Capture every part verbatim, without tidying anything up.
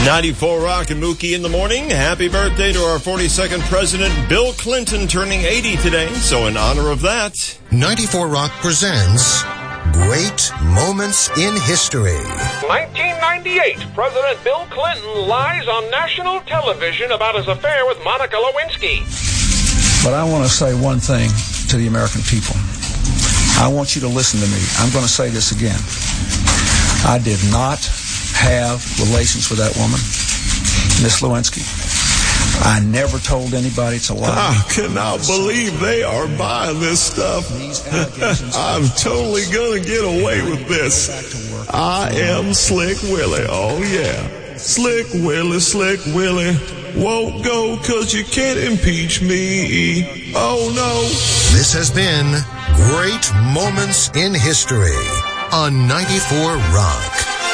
ninety-four Rock and Mookie in the morning. Happy birthday to our forty-second president, Bill Clinton, turning eighty today. So in honor of that, ninety-four Rock presents Great Moments in History. nineteen ninety-eight, President Bill Clinton lies on national television about his affair with Monica Lewinsky. But I want to say one thing to the American people. I want you to listen to me. I'm going to say this again. I did not have relations with that woman, Miss Lewinsky. I never told anybody to lie. I cannot believe they are buying this stuff. I'm totally going to get away with this. I am Slick Willie. Oh, yeah. Slick Willie, Slick Willie. Won't go because you can't impeach me. Oh, no. This has been Great Moments in History on ninety-four Rock.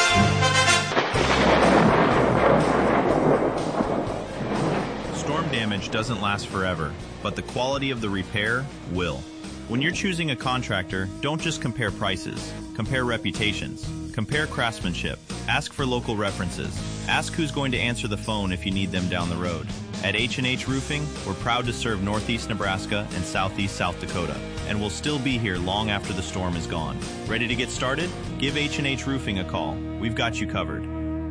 Storm damage doesn't last forever, but the quality of the repair will. When you're choosing a contractor, don't just compare prices. Compare reputations. Compare craftsmanship. Ask for local references. Ask who's going to answer the phone if you need them down the road. At H and H Roofing, we're proud to serve Northeast Nebraska and Southeast South Dakota, and we'll still be here long after the storm is gone. Ready to get started? Give H and H Roofing a call. We've got you covered.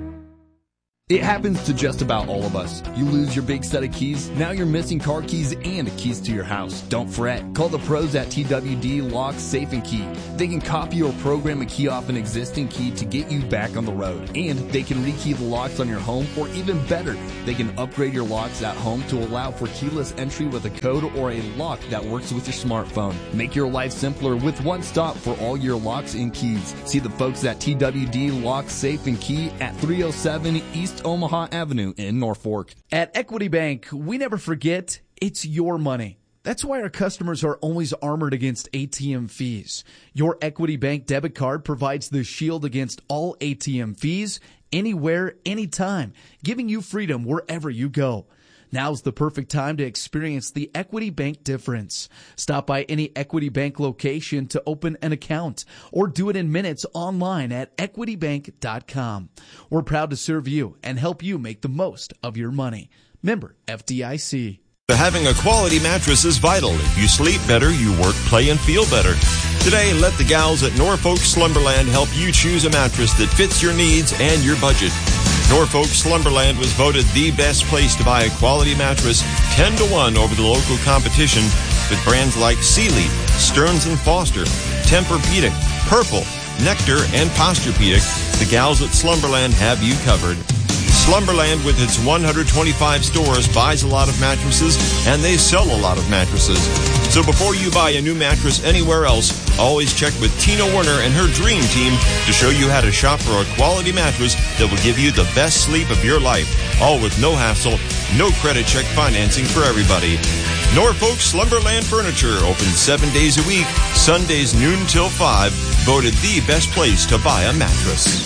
It happens to just about all of us. You lose your big set of keys, now you're missing car keys and keys to your house. Don't fret. Call the pros at T W D Lock, Safe and Key. They can copy or program a key off an existing key to get you back on the road. And they can rekey the locks on your home, or even better, they can upgrade your locks at home to allow for keyless entry with a code or a lock that works with your smartphone. Make your life simpler with one stop for all your locks and keys. See the folks at T W D Lock, Safe and Key at three oh seven East Omaha Avenue in Norfolk. At Equity Bank, we never forget it's your money. That's why our customers are always armored against A T M fees. Your Equity Bank debit card provides the shield against all A T M fees, anywhere, anytime, giving you freedom wherever you go. Now's the perfect time to experience the Equity Bank difference. Stop by any Equity Bank location to open an account or do it in minutes online at equity bank dot com. We're proud to serve you and help you make the most of your money. Member F D I C. having a quality mattress is vital. If you sleep better, you work, play, and feel better. Today, let the gals at Norfolk Slumberland help you choose a mattress that fits your needs and your budget. Norfolk Slumberland was voted the best place to buy a quality mattress, ten to one over the local competition, with brands like Sealy, Stearns and Foster, Tempur-Pedic, Purple, Nectar, and Posturepedic. The gals at Slumberland have you covered. Slumberland, with its one hundred twenty-five stores, buys a lot of mattresses, and they sell a lot of mattresses. So before you buy a new mattress anywhere else, always check with Tina Werner and her dream team to show you how to shop for a quality mattress that will give you the best sleep of your life. All with no hassle, no credit check financing for everybody. Norfolk Slumberland Furniture, open seven days a week, Sundays noon till five, voted the best place to buy a mattress.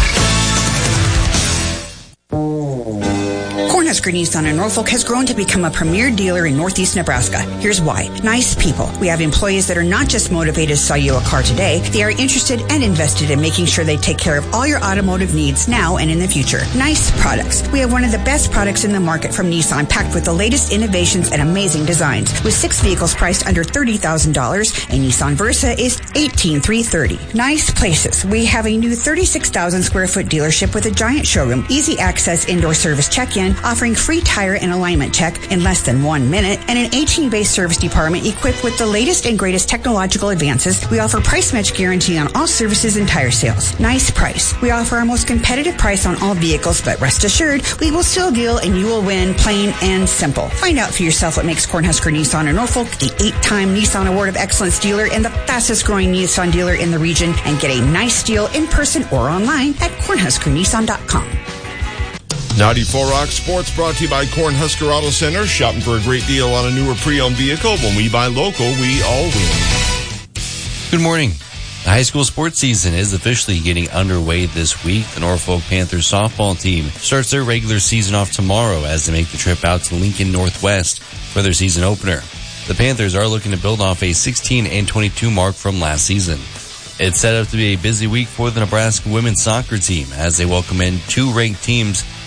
Cornhusker Nissan in Norfolk has grown to become a premier dealer in Northeast Nebraska. Here's why. Nice people. We have employees that are not just motivated to sell you a car today, they are interested and invested in making sure they take care of all your automotive needs now and in the future. Nice products. We have one of the best products in the market from Nissan, packed with the latest innovations and amazing designs. With six vehicles priced under thirty thousand dollars, a Nissan Versa is eighteen thousand three hundred thirty dollars. Nice places. We have a new thirty-six thousand square foot dealership with a giant showroom, easy access indoor service check-in, offering free tire and alignment check in less than one minute, and an eighteen-bay service department equipped with the latest and greatest technological advances. We offer price match guarantee on all services and tire sales. Nice price. We offer our most competitive price on all vehicles, but rest assured, we will still deal and you will win, plain and simple. Find out for yourself what makes Cornhusker Nissan in Norfolk the eight-time Nissan Award of Excellence dealer and the fastest-growing Nissan dealer in the region, and get a nice deal in person or online at cornhusker nissan dot com. ninety-four Rock Sports brought to you by Cornhusker Auto Center. Shopping for a great deal on a newer pre-owned vehicle. When we buy local, we all win. Good morning. The high school sports season is officially getting underway this week. The Norfolk Panthers softball team starts their regular season off tomorrow as they make the trip out to Lincoln Northwest for their season opener. The Panthers are looking to build off a sixteen and twenty-two mark from last season. It's set up to be a busy week for the Nebraska women's soccer team as they welcome in two ranked teams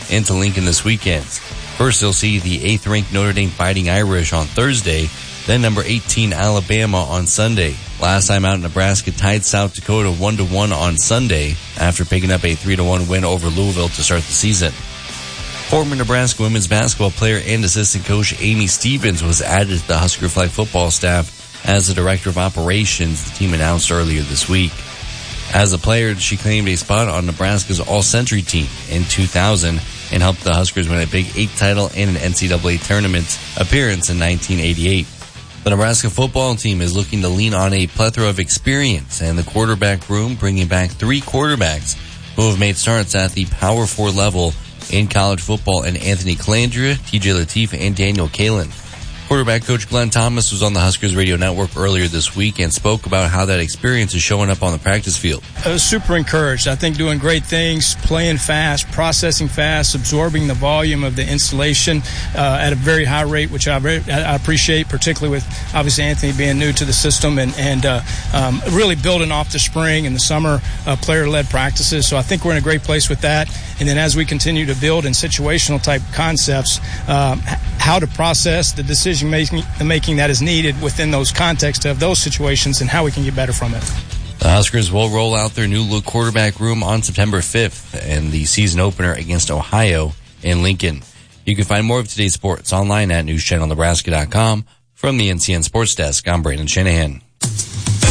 into Lincoln this weekend. First, they'll see the eighth-ranked Notre Dame Fighting Irish on Thursday, then number eighteen Alabama on Sunday. Last time out, Nebraska tied South Dakota one to one on Sunday after picking up a three to one win over Louisville to start the season. Former Nebraska women's basketball player and assistant coach Amy Stevens was added to the Husker flag football staff as the director of operations, the team announced earlier this week. As a player, she claimed a spot on Nebraska's All-Century team in two thousand and helped the Huskers win a Big Eight title and an N C double A tournament appearance in nineteen eighty-eight. The Nebraska football team is looking to lean on a plethora of experience and the quarterback room, bringing back three quarterbacks who have made starts at the Power Four level in college football, and Anthony Calandria, T J Lateef, and Daniel Kalen. Quarterback coach Glenn Thomas was on the Huskers radio network earlier this week and spoke about how that experience is showing up on the practice field. I was super encouraged. I think doing great things, playing fast, processing fast, absorbing the volume of the installation uh, at a very high rate, which I, very, I appreciate, particularly with obviously Anthony being new to the system, and, and uh, um, really building off the spring and the summer uh, player-led practices. So I think we're in a great place with that. And then as we continue to build in situational type concepts, um, how to process the decision making, making that is needed within those contexts of those situations and how we can get better from it. The Huskers will roll out their new look quarterback room on September fifth and the season opener against Ohio in Lincoln. You can find more of today's sports online at news channel nebraska dot com. From the N C N Sports Desk, I'm Brandon Shanahan.